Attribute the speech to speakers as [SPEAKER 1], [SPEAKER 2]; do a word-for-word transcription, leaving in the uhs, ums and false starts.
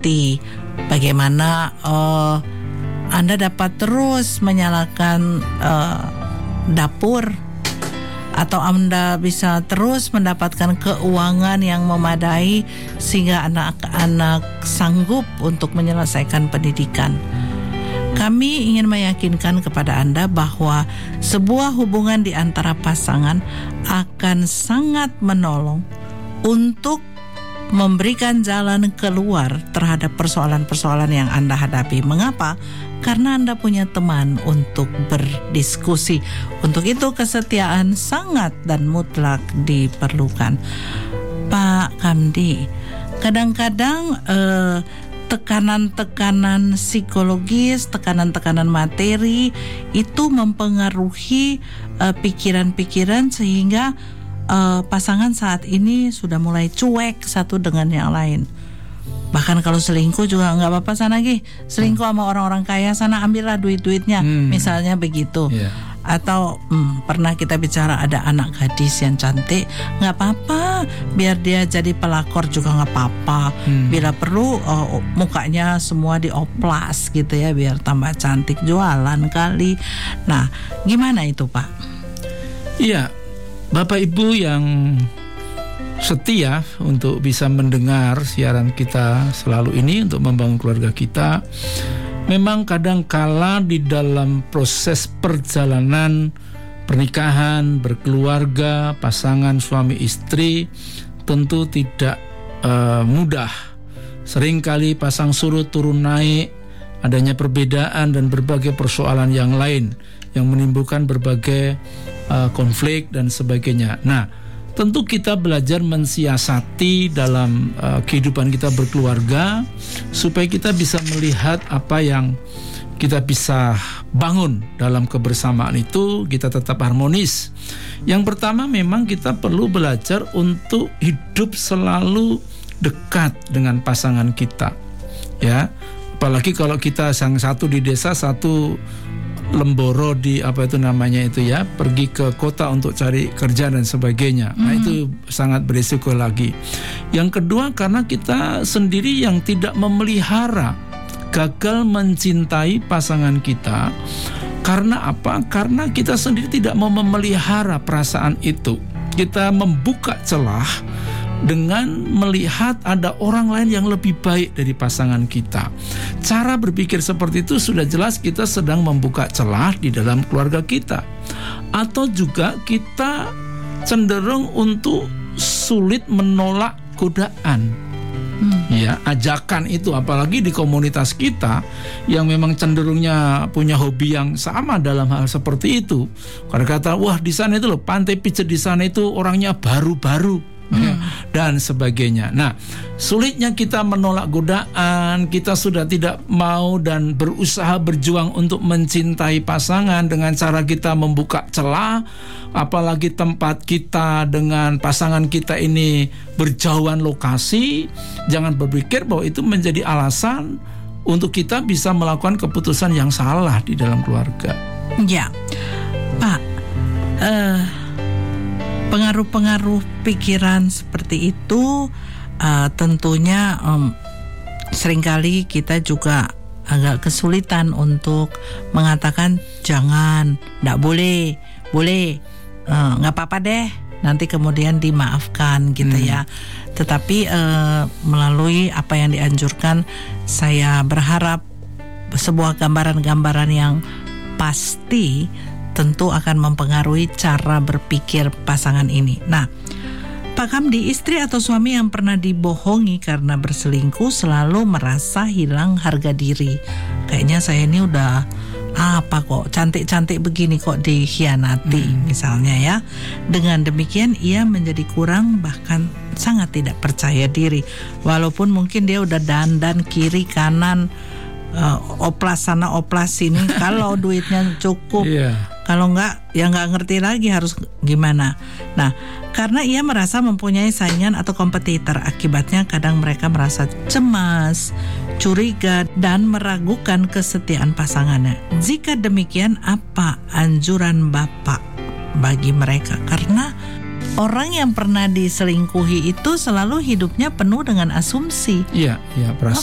[SPEAKER 1] seperti bagaimana uh, Anda dapat terus menyalakan uh, dapur, atau Anda bisa terus mendapatkan keuangan yang memadai sehingga anak-anak sanggup untuk menyelesaikan pendidikan. Kami ingin meyakinkan kepada Anda bahwa sebuah hubungan di antara pasangan akan sangat menolong untuk memberikan jalan keluar terhadap persoalan-persoalan yang Anda hadapi. Mengapa? Karena Anda punya teman untuk berdiskusi. Untuk itu kesetiaan sangat dan mutlak diperlukan. Pak Kamdi, kadang-kadang eh, tekanan-tekanan psikologis, tekanan-tekanan materi itu mempengaruhi eh, pikiran-pikiran sehingga eh, pasangan saat ini sudah mulai cuek satu dengan yang lain. Bahkan kalau selingkuh juga nggak apa-apa, sana Gi, selingkuh sama orang-orang kaya, sana ambillah duit-duitnya, hmm. misalnya begitu. Yeah. Atau hmm, pernah kita bicara ada anak gadis yang cantik, nggak apa-apa, biar dia jadi pelakor juga nggak apa-apa. Hmm. Bila perlu oh, mukanya semua dioplas gitu ya, biar tambah cantik, jualan kali. Nah, gimana itu Pak?
[SPEAKER 2] Iya, Bapak Ibu yang setia untuk bisa mendengar siaran kita selalu ini untuk membangun keluarga kita. Memang kadang-kala di dalam proses perjalanan pernikahan, berkeluarga, pasangan suami istri tentu tidak uh, mudah. Seringkali pasang surut turun naik, adanya perbedaan dan berbagai persoalan yang lain yang menimbulkan berbagai uh, konflik dan sebagainya. Nah, tentu kita belajar mensiasati dalam uh, kehidupan kita berkeluarga supaya kita bisa melihat apa yang kita bisa bangun dalam kebersamaan itu, kita tetap harmonis. Yang pertama memang kita perlu belajar untuk hidup selalu dekat dengan pasangan kita. Ya, apalagi kalau kita sang satu di desa, satu lemboro di apa itu namanya itu ya, pergi ke kota untuk cari kerja dan sebagainya. Nah, mm-hmm. itu sangat berisiko lagi. Yang kedua, karena kita sendiri yang tidak memelihara, gagal mencintai pasangan kita. Karena apa? Karena kita sendiri tidak mau memelihara perasaan itu. Kita membuka celah dengan melihat ada orang lain yang lebih baik dari pasangan kita. Cara berpikir seperti itu sudah jelas kita sedang membuka celah di dalam keluarga kita. Atau juga kita cenderung untuk sulit menolak godaan. Hmm. Ya, ajakan itu, apalagi di komunitas kita yang memang cenderungnya punya hobi yang sama dalam hal seperti itu. Karena kata, wah di sana itu loh, pantai pijat di sana itu orangnya baru-baru. Hmm. Dan sebagainya. Nah, sulitnya kita menolak godaan, kita sudah tidak mau dan berusaha berjuang untuk mencintai pasangan dengan cara kita membuka celah, apalagi tempat kita dengan pasangan kita ini berjauhan lokasi. Jangan berpikir bahwa itu menjadi alasan untuk kita bisa melakukan keputusan yang salah di dalam keluarga.
[SPEAKER 1] Ya, Pak, eh uh... pengaruh-pengaruh pikiran seperti itu uh, tentunya um, seringkali kita juga agak kesulitan untuk mengatakan jangan, nggak boleh, boleh, uh, nggak apa-apa deh, nanti kemudian dimaafkan gitu hmm. ya. Tetapi uh, melalui apa yang dianjurkan, saya berharap sebuah gambaran-gambaran yang pasti tentu akan mempengaruhi cara berpikir pasangan ini. Nah, Pak Kamdi, istri atau suami yang pernah dibohongi karena berselingkuh selalu merasa hilang harga diri. Kayaknya saya ini udah apa kok cantik-cantik begini kok dikhianati hmm. misalnya ya. Dengan demikian ia menjadi kurang bahkan sangat tidak percaya diri. Walaupun mungkin dia udah dandan kiri kanan, uh, oplas sana oplas sini, kalau duitnya cukup. Yeah. Kalau enggak, ya enggak ngerti lagi harus gimana. Nah, karena ia merasa mempunyai saingan atau kompetitor, akibatnya kadang mereka merasa cemas, curiga, dan meragukan kesetiaan pasangannya. Jika demikian, apa anjuran Bapak bagi mereka? Karena orang yang pernah diselingkuhi itu selalu hidupnya penuh dengan asumsi.
[SPEAKER 2] Iya, iya, perasaan.